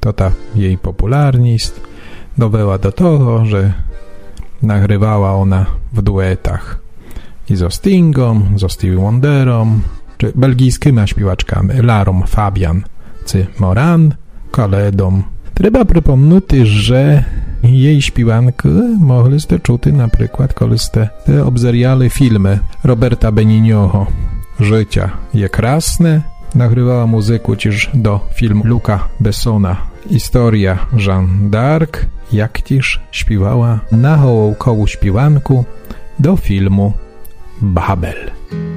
to ta jej popularność dowела do tego, że nagrywała ona w duetach i z Stingom, z Stevie Wonderem, czy belgijskimi śpiewaczkami Larą Fabian, czy Moran, Kaledą. Trzeba przypomnieć, że jej śpiewanki mogliście czuć na przykład, kiedy ste obzerjali filmy Roberta Benignoho Życia je krasne. Nagrywała muzykę też do filmu Luca Bessona Historia Jeanne d'Arc, jak też śpiewała nahołkową śpiewanku do filmu Babel.